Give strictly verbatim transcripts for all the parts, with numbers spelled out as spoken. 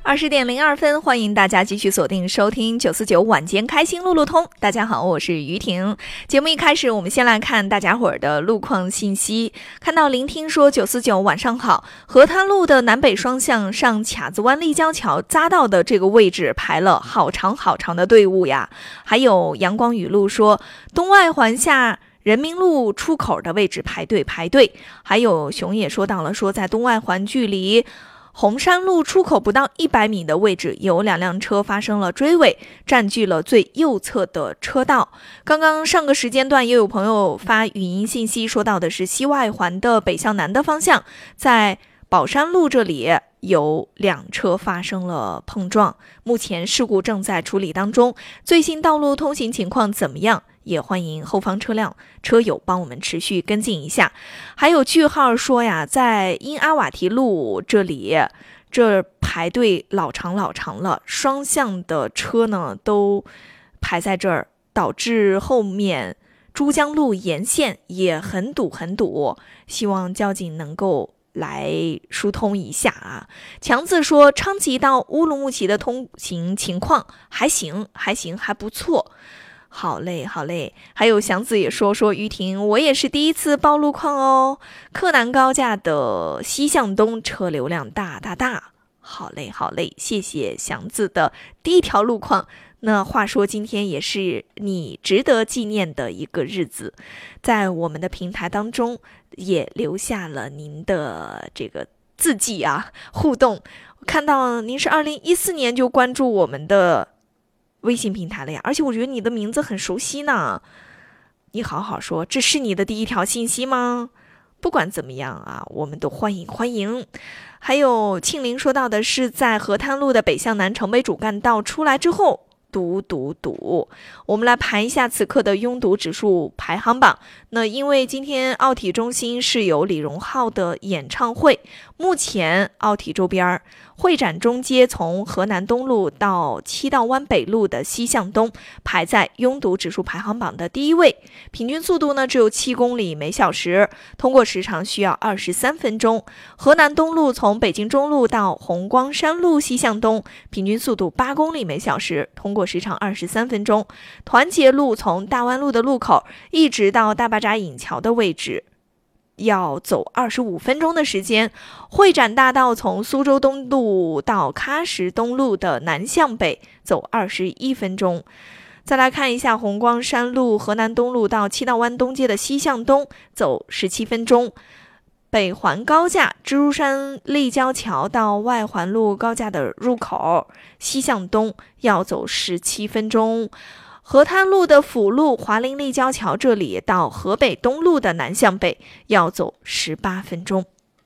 二十点零二分，欢迎大家继续锁定收听九四九晚间开心路路通。大家好，我是于婷。节目一开始，我们先来看大家伙儿的路况信息。看到聆听说九四九晚上好，河滩路的南北双向上卡子湾立交桥匝道的这个位置排了好长好长的队伍呀。还有阳光雨露说，东外环下人民路出口的位置排队排队。还有熊也说到了，说在东外环距离红山路出口不到一百米的位置，有两辆车发生了追尾，占据了最右侧的车道。刚刚上个时间段也有朋友发语音信息说到的是西外环的北向南的方向，在宝山路这里有两车发生了碰撞，目前事故正在处理当中。最新道路通行情况怎么样？也欢迎后方车辆车友帮我们持续跟进一下。还有句号说呀，在英阿瓦提路这里，这排队老长老长了，双向的车呢都排在这儿，导致后面珠江路沿线也很堵很堵，希望交警能够来疏通一下啊。强子说，昌吉到乌鲁木齐的通行情况还行还行还不错。好嘞好嘞。还有祥子也说，说于婷，我也是第一次报路况哦，柯南高架的西向东车流量大大大。好嘞好嘞，谢谢祥子的第一条路况。那话说今天也是你值得纪念的一个日子，在我们的平台当中也留下了您的这个字迹啊，互动。看到您是二零一四年就关注我们的微信平台了呀，而且我觉得你的名字很熟悉呢。你好好说，这是你的第一条信息吗？不管怎么样啊，我们都欢迎欢迎。还有庆林说到的是，在河滩路的北向南城北主干道出来之后堵堵堵。我们来盘一下此刻的拥堵指数排行榜。那因为今天奥体中心是有李荣浩的演唱会，目前奥体周边会展中街从河南东路到七道湾北路的西向东排在拥堵指数排行榜的第一位，平均速度呢只有七公里每小时，通过时长需要二十三分钟。河南东路从北京中路到红光山路西向东，平均速度八公里每小时，通过时长二十三分钟。团结路从大湾路的路口一直到大巴扎引桥的位置要走二十五分钟的时间。会展大道从苏州东路到喀什东路的南向北走二十一分钟。再来看一下红光山路河南东路到七道湾东街的西向东走十七分钟。北环高架蜘蛛山立交桥到外环路高架的入口西向东要走十七分钟。河滩路的辅路华林立交桥这里到河北东路的南向北要走十八分钟。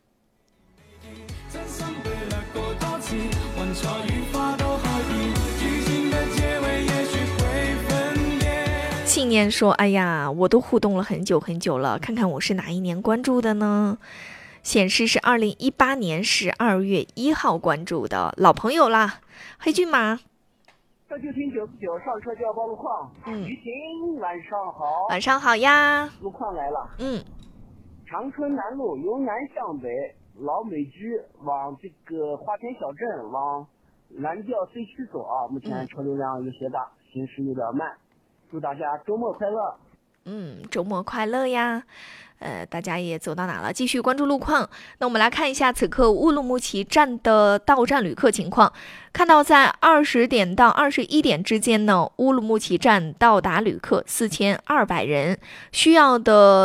信念说，哎呀，我都互动了很久很久了，看看我是哪一年关注的呢？显示是二零一八年十二月一号关注的，老朋友啦。黑骏马这就听九四九上车就要报路况。 嗯， 于婷晚上好。 晚上好呀。 路况来了。 嗯， 长春南路由南向北老美居往这个花田小镇往蓝调 C 区走啊，目前车流量有些大，行驶有点慢。祝大家周末快乐。 嗯，周末快乐呀。呃，大家也走到哪了？继续关注路况。那我们来看一下此刻乌鲁木齐站的到站旅客情况。看到在二十点到二十一点之间呢，乌鲁木齐站到达旅客四千二百人，需要的